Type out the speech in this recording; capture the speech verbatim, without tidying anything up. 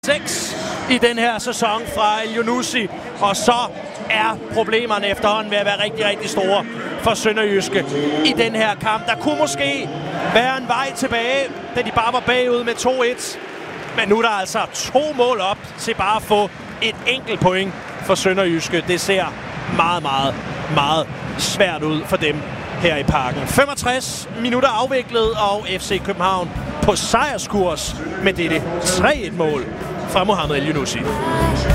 seks i den her sæson fra Elyounoussi, og så er problemerne efterhånden ved at være rigtig, rigtig store for SønderjyskE i den her kamp. Der kunne måske være en vej tilbage, da de bare var bagud med to et. Men nu er der altså to mål op til bare at få et enkelt point for SønderjyskE. Det ser meget, meget, meget svært ud for dem her i Parken. femogtres minutter afviklet, og F C København på sejrskurs med dette tre et mål fra Mohamed Elyounoussi.